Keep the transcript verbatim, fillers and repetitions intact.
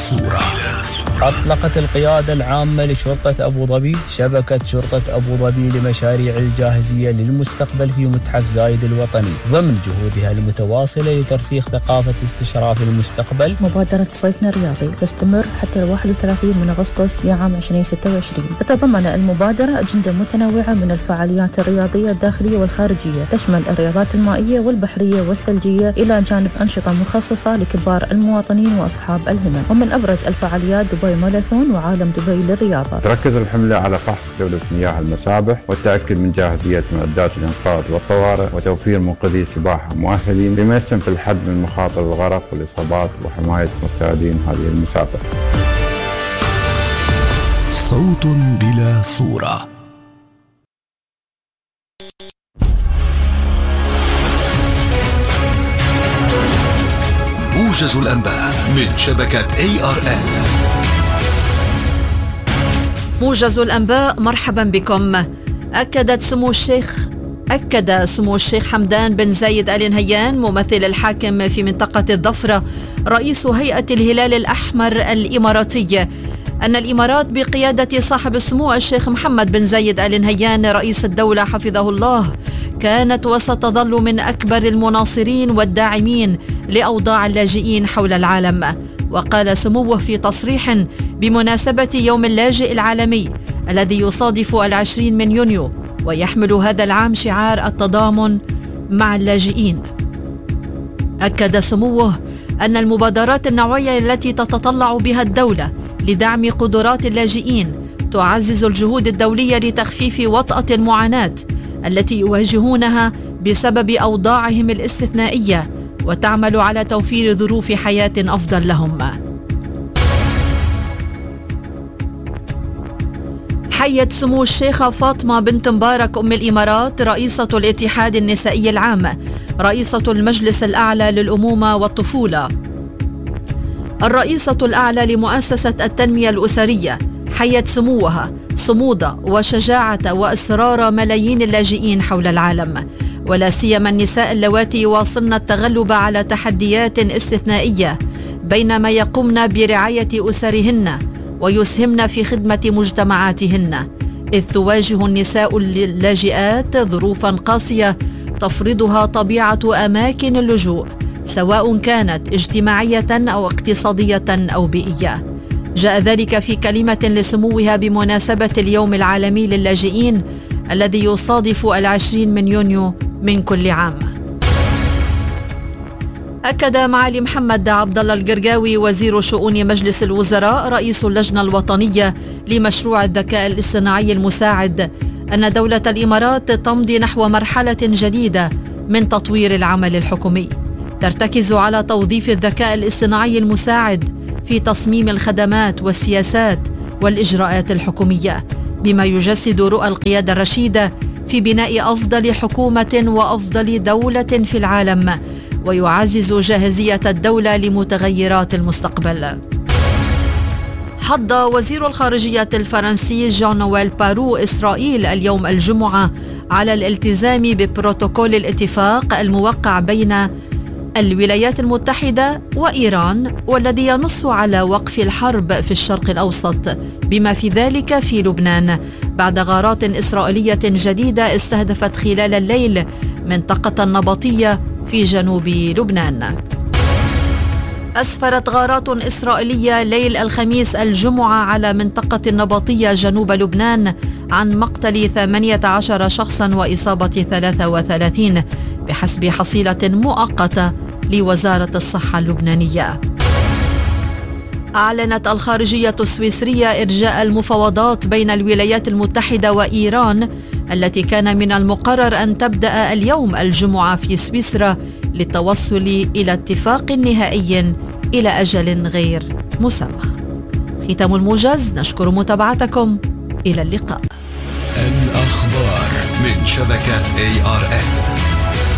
صورة. أطلقت القيادة العامة لشرطة أبو ظبي شبكة شرطة أبو ظبي لمشاريع الجاهزية للمستقبل في متحف زايد الوطني ضمن جهودها المتواصلة لترسيخ ثقافة استشراف المستقبل. مبادرة صيفنا الرياضي تستمر حتى الواحد وثلاثين من أغسطس لعام ألفين وستة وعشرين. تتضمن المبادرة أجندة متنوعة من الفعاليات الرياضية الداخلية والخارجية، تشمل الرياضات المائية والبحرية والثلجية إلى جانب أنشطة مخصصة لكبار المواطنين وأصحاب الهمم. ومن أبرز الفعاليات دبي ماراثون وعالم دبي للرياضة. تركز الحملة على فحص جودة مياه المسابح والتأكد من جاهزية معدات الإنقاذ والطوارئ وتوفير منقذي سباحة مؤهلين بما يسهم في الحد من مخاطر الغرق والإصابات وحماية مستعدين هذه المسابقة. صوت بلا صورة. موجز الأنباء من شبكة إيه آر إل. موجز الأنباء، مرحبا بكم. أكدت سمو الشيخ أكد سمو الشيخ حمدان بن زايد آل نهيان ممثل الحاكم في منطقة الظفرة رئيس هيئة الهلال الأحمر الإماراتي أن الإمارات بقيادة صاحب السمو الشيخ محمد بن زايد آل نهيان رئيس الدولة حفظه الله كانت وستظل من أكبر المناصرين والداعمين لأوضاع اللاجئين حول العالم. وقال سموه في تصريح بمناسبة يوم اللاجئ العالمي الذي يصادف العشرين من يونيو ويحمل هذا العام شعار التضامن مع اللاجئين. أكد سموه أن المبادرات النوعية التي تتطلع بها الدولة لدعم قدرات اللاجئين تعزز الجهود الدولية لتخفيف وطأة المعاناة التي يواجهونها بسبب أوضاعهم الاستثنائية وتعمل على توفير ظروف حياة أفضل لهم. حيت سمو الشيخة فاطمة بنت مبارك أم الإمارات رئيسة الاتحاد النسائي العام رئيسة المجلس الأعلى للأمومة والطفولة الرئيسة الأعلى لمؤسسة التنمية الأسرية حيت سموها صمود وشجاعة وإصرار ملايين اللاجئين حول العالم، ولا سيما النساء اللواتي يواصلن التغلب على تحديات استثنائية بينما يقمن برعاية أسرهن ويسهمن في خدمة مجتمعاتهن، إذ تواجه النساء اللاجئات ظروفا قاسية تفرضها طبيعة أماكن اللجوء سواء كانت اجتماعية أو اقتصادية أو بيئية. جاء ذلك في كلمة لسموها بمناسبة اليوم العالمي للاجئين الذي يصادف العشرين من يونيو من كل عام. أكد معالي محمد عبد الله القرقاوي وزير شؤون مجلس الوزراء رئيس اللجنة الوطنية لمشروع الذكاء الاصطناعي المساعد أن دولة الإمارات تمضي نحو مرحلة جديدة من تطوير العمل الحكومي ترتكز على توظيف الذكاء الاصطناعي المساعد في تصميم الخدمات والسياسات والإجراءات الحكومية، بما يجسد رؤى القيادة الرشيدة في بناء أفضل حكومة وأفضل دولة في العالم، ويعزز جاهزية الدولة لمتغيرات المستقبل. حض وزير الخارجية الفرنسي جان نويل بارو إسرائيل اليوم الجمعة على الالتزام ببروتوكول الاتفاق الموقع بين الولايات المتحدة وإيران والذي ينص على وقف الحرب في الشرق الأوسط بما في ذلك في لبنان بعد غارات إسرائيلية جديدة استهدفت خلال الليل منطقة النبطية في جنوب لبنان. أسفرت غارات إسرائيلية ليل الخميس الجمعة على منطقة النبطية جنوب لبنان عن مقتل ثمانية عشر شخصا وإصابة ثلاثة وثلاثين بحسب حصيلة مؤقتة لوزارة الصحة اللبنانية. أعلنت الخارجية السويسرية إرجاء المفاوضات بين الولايات المتحدة وإيران التي كان من المقرر أن تبدأ اليوم الجمعة في سويسرا للتوصل إلى اتفاق نهائي إلى أجل غير مسمى. ختام الموجز، نشكر متابعتكم، إلى اللقاء. الأخبار من شبكة إيه آر إل.